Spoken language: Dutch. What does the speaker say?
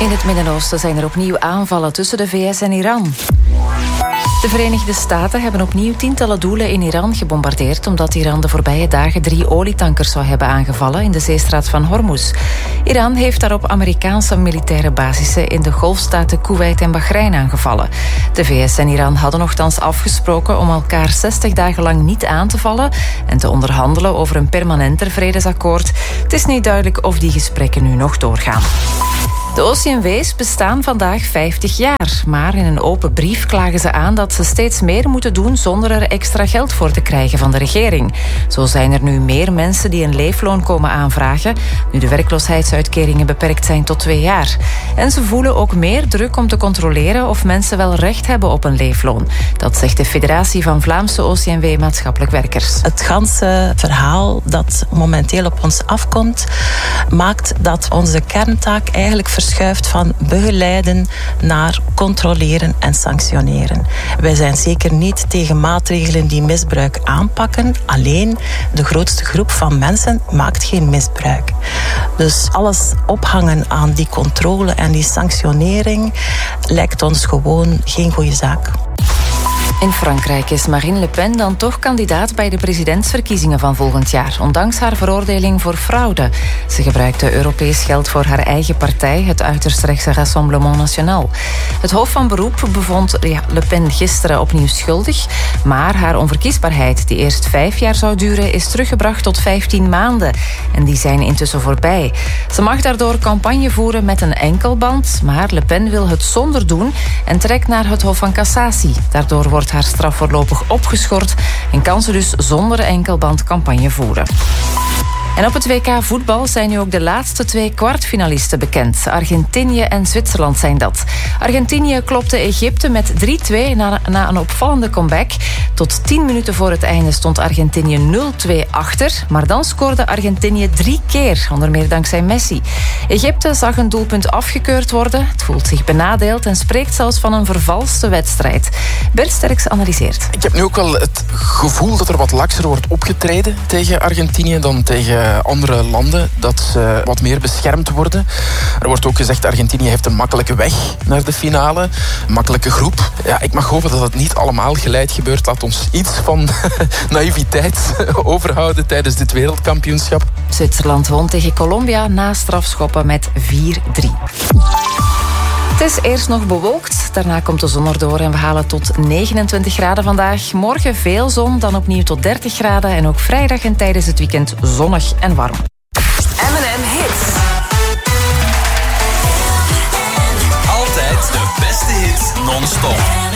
In het Midden-Oosten zijn er opnieuw aanvallen tussen de VS en Iran. De Verenigde Staten hebben opnieuw tientallen doelen in Iran gebombardeerd omdat Iran de voorbije dagen 3 olietankers zou hebben aangevallen in de zeestraat van Hormuz. Iran heeft daarop Amerikaanse militaire basissen in de golfstaten Kuwait en Bahrein aangevallen. De VS en Iran hadden nochtans afgesproken om elkaar 60 dagen lang niet aan te vallen en te onderhandelen over een permanenter vredesakkoord. Het is niet duidelijk of die gesprekken nu nog doorgaan. De OCMW's bestaan vandaag 50 jaar, maar in een open brief klagen ze aan dat ze steeds meer moeten doen zonder er extra geld voor te krijgen van de regering. Zo zijn er nu meer mensen die een leefloon komen aanvragen, nu de werkloosheidsuitkeringen beperkt zijn tot 2 jaar. En ze voelen ook meer druk om te controleren of mensen wel recht hebben op een leefloon. Dat zegt de Federatie van Vlaamse OCMW-maatschappelijk werkers. Het ganse verhaal dat momenteel op ons afkomt, maakt dat onze kerntaak eigenlijk verschuift van begeleiden naar controleren en sanctioneren. Wij zijn zeker niet tegen maatregelen die misbruik aanpakken. Alleen de grootste groep van mensen maakt geen misbruik. Dus alles ophangen aan die controle en die sanctionering lijkt ons gewoon geen goede zaak. In Frankrijk is Marine Le Pen dan toch kandidaat bij de presidentsverkiezingen van volgend jaar, ondanks haar veroordeling voor fraude. Ze gebruikte Europees geld voor haar eigen partij, het uiterst rechtse Rassemblement National. Het Hof van Beroep bevond Le Pen gisteren opnieuw schuldig, maar haar onverkiesbaarheid, die eerst 5 jaar zou duren, is teruggebracht tot 15 maanden. En die zijn intussen voorbij. Ze mag daardoor campagne voeren met een enkelband, maar Le Pen wil het zonder doen en trekt naar het Hof van Cassatie. Daardoor wordt haar straf voorlopig opgeschort en kan ze dus zonder enkelband campagne voeren. En op het WK voetbal zijn nu ook de laatste 2 kwartfinalisten bekend. Argentinië en Zwitserland zijn dat. Argentinië klopte Egypte met 3-2 na een opvallende comeback. Tot 10 minuten voor het einde stond Argentinië 0-2 achter. Maar dan scoorde Argentinië 3 keer, onder meer dankzij Messi. Egypte zag een doelpunt afgekeurd worden. Het voelt zich benadeeld en spreekt zelfs van een vervalste wedstrijd. Bert Sterks analyseert. Ik heb nu ook wel het gevoel dat er wat lakser wordt opgetreden tegen Argentinië dan tegen andere landen, dat ze wat meer beschermd worden. Er wordt ook gezegd, Argentinië heeft een makkelijke weg naar de finale. Een makkelijke groep. Ja, ik mag hopen dat het niet allemaal geleid gebeurt. Laat ons iets van naïviteit overhouden tijdens dit wereldkampioenschap. Zwitserland won tegen Colombia na strafschoppen met 4-3. Het is eerst nog bewolkt, daarna komt de zon erdoor en we halen tot 29 graden vandaag. Morgen veel zon, dan opnieuw tot 30 graden en ook vrijdag en tijdens het weekend zonnig en warm. M&M Hits. Altijd de beste hits non-stop.